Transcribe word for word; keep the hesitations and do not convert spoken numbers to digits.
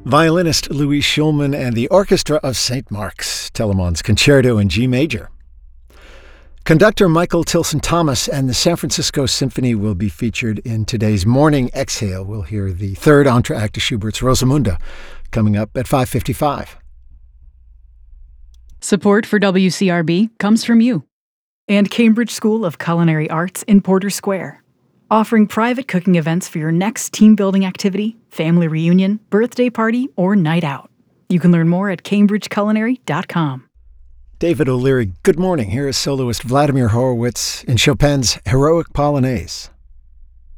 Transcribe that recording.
Violinist Louis Schulman and the Orchestra of Saint Mark's, Telemann's Concerto in G Major. Conductor Michael Tilson Thomas and the San Francisco Symphony will be featured in today's Morning Exhale. We'll hear the third entr'acte of Schubert's Rosamunde coming up at five fifty-five. Support for W C R B comes from you and Cambridge School of Culinary Arts in Porter Square, offering private cooking events for your next team-building activity, family reunion, birthday party, or night out. You can learn more at cambridge culinary dot com. David O'Leary, good morning. Here is soloist Vladimir Horowitz in Chopin's Heroic Polonaise.